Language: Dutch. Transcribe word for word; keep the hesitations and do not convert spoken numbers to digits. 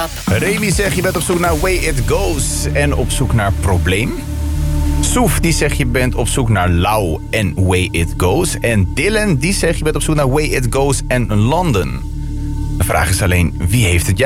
Wetenschap. Remy zegt je bent op zoek naar Way It Goes en op zoek naar probleem. Soef die zegt je bent op zoek naar Lau en Way It Goes. En Dylan die zegt je bent op zoek naar Way It Goes en London. De vraag is alleen wie heeft het juist?